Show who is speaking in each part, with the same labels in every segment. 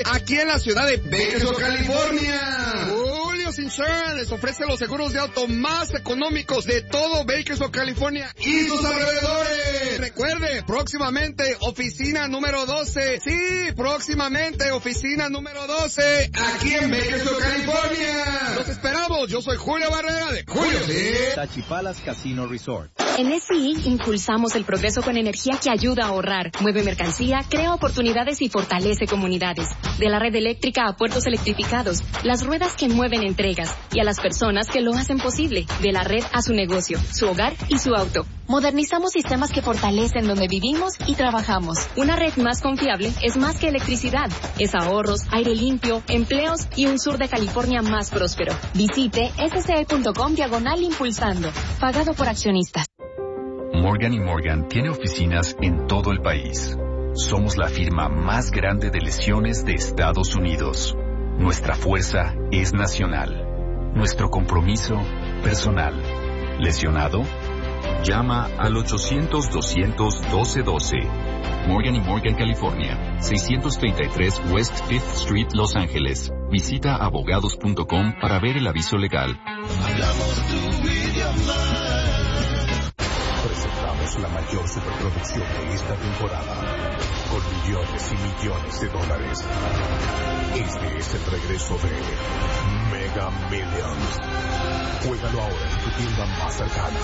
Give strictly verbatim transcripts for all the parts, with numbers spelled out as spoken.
Speaker 1: aquí en la ciudad de Bakersfield, California. Julio's Insurance les ofrece los seguros de auto más económicos de todo Bakersfield, California y sus alrededores. Recuerde, próximamente oficina número doce. Sí, próximamente oficina número doce aquí en Bakersfield, California. Los esperamos. Yo soy Julio Barrera de Julio, ¿sí?
Speaker 2: Tachipalas Casino Resort.
Speaker 3: En S I impulsamos el progreso con energía que ayuda a ahorrar, mueve mercancía, crea oportunidades y fortalece comunidades. De la red eléctrica a puertos electrificados, las ruedas que mueven entregas y a las personas que lo hacen posible. De la red a su negocio, su hogar y su auto. Modernizamos sistemas que fortalecen donde vivimos y trabajamos. Una red más confiable es más que electricidad. Es ahorros, aire limpio, empleos y un sur de California más próspero. Visite sce.com diagonal impulsando. Pagado por accionistas.
Speaker 4: Morgan y Morgan tiene oficinas en todo el país. Somos la firma más grande de lesiones de Estados Unidos. Nuestra fuerza es nacional. Nuestro compromiso, personal. ¿Lesionado? Llama al ochocientos, doscientos, doce doce. Morgan y Morgan, California. seiscientos treinta y tres West Fifth Street, Los Ángeles. Visita abogados punto com para ver el aviso legal.
Speaker 5: Hablamos tu idioma.
Speaker 6: Presentamos la mayor superproducción de esta temporada, con millones y millones de dólares. Este es el regreso de Mega Millions. Juégalo ahora en tu tienda más cercana.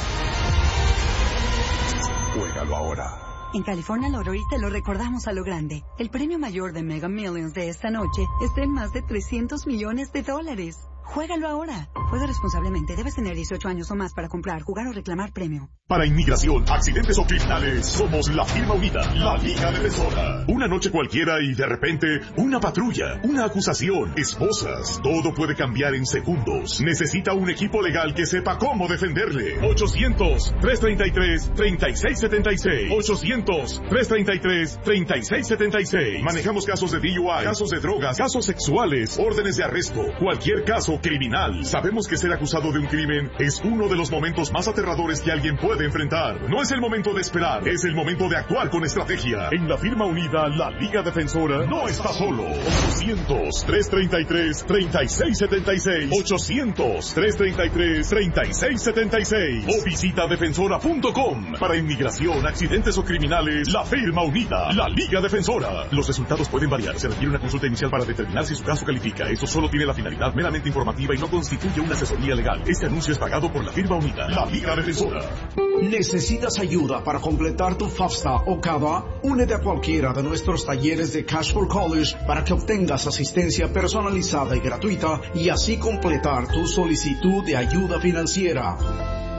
Speaker 6: Juégalo ahora.
Speaker 7: En California Lottery te lo recordamos a lo grande. El premio mayor de Mega Millions de esta noche está en más de trescientos millones de dólares. Juégalo ahora. Juega responsablemente. Debes tener dieciocho años o más para comprar, jugar o reclamar premio.
Speaker 8: Para inmigración, accidentes o criminales, somos la firma unida, la Liga Defensora. Una noche cualquiera y de repente, una patrulla, una acusación, esposas. Todo puede cambiar en segundos. Necesita un equipo legal que sepa cómo defenderle. ochocientos, trescientos treinta y tres, treinta y seis setenta y seis. ochocientos, trescientos treinta y tres, treinta y seis setenta y seis. Manejamos casos de D U I, casos de drogas, casos sexuales, órdenes de arresto, cualquier caso criminal. Sabemos que ser acusado de un crimen es uno de los momentos más aterradores que alguien puede enfrentar. No es el momento de esperar, es el momento de actuar con estrategia. En la firma unida, la Liga Defensora no está solo. ochocientos, trescientos treinta y tres, treinta y seis setenta y seis. ochocientos, trescientos treinta y tres, treinta y seis setenta y seis. O visita defensora punto com. Para inmigración, accidentes o criminales, la firma unida, la Liga Defensora. Los resultados pueden variar. Se requiere una consulta inicial para determinar si su caso califica. Eso solo tiene la finalidad meramente informativa y no constituye una asesoría legal. Este anuncio es pagado por la firma unida, la Liga Defensora.
Speaker 9: ¿Necesitas ayuda para completar tu FAFSA o CAVA? Únete a cualquiera de nuestros talleres de Cash for College para que obtengas asistencia personalizada y gratuita y así completar tu solicitud de ayuda financiera.